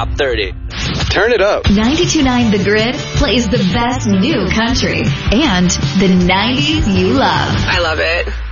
Top 30. Turn it up. 92.9 The Grid plays the best new country and the 90s you love. I love it.